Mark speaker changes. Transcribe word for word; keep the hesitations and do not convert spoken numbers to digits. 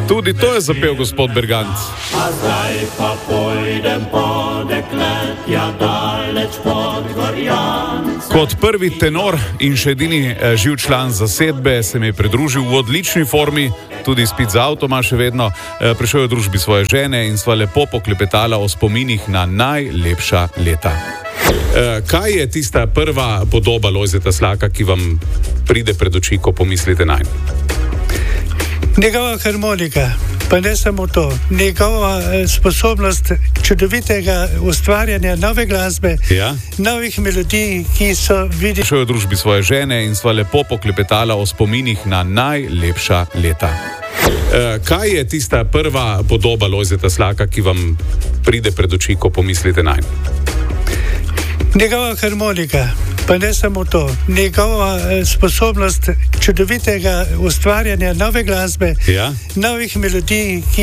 Speaker 1: Tudi to je zapel gospod Bergant.
Speaker 2: A zdaj pa pojdem po dekletja daleč pod Gorjance.
Speaker 1: Kot prvi tenor in še edini živ član zasedbe se mi je pridružil v odlični formi, tudi spit za avtoma še vedno. Prišel je v družbi svoje žene in sva lepo poklepetala o spominih na najlepša leta. Kaj je tista prva podoba Lojzeta Slaka, ki vam pride pred oči, ko pomislite nanj?
Speaker 3: Njegova harmonika, pa ne samo to, njegova sposobnost čudovitega ustvarjanja nove glasbe,
Speaker 1: ja?
Speaker 3: novih melodij, ki so videli.
Speaker 1: Prišel je v družbi svoje žene in sva lepo poklepetala o spominih na najlepša leta. Kaj je tista prva podoba Lojzeta Slaka, ki vam pride pred oči, ko pomislite nanj?
Speaker 3: Njegova harmonika, pa ne samo to, njegova sposobnost čudovitega ustvarjanja nove glasbe,
Speaker 1: ja?
Speaker 3: novih melodij, ki